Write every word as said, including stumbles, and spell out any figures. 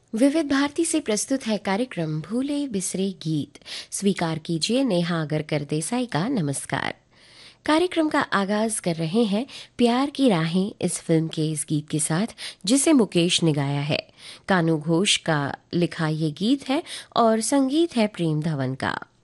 विविध भारती से प्रस्तुत है कार्यक्रम भूले बिसरे गीत। स्वीकार कीजिए नेहा अगरकर देसाई का नमस्कार। कार्यक्रम का आगाज कर रहे हैं प्यार की राहें इस फिल्म के इस गीत के साथ, जिसे मुकेश ने गाया है। कानू घोष का लिखा ये गीत है और संगीत है प्रेम धवन का।